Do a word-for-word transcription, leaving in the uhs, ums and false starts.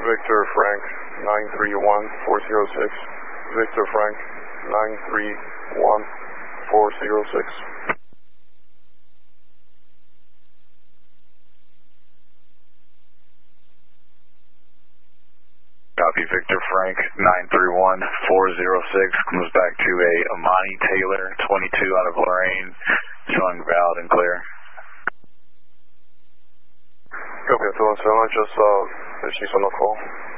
Victor Frank nine three one four zero six. Victor Frank nine three one four zero six. Copy, Victor Frank nine three one four zero six comes back to a Amani Taylor twenty-two out of Lorraine, showing valid and clear. Copy, two one seven, I just saw that she's on the call.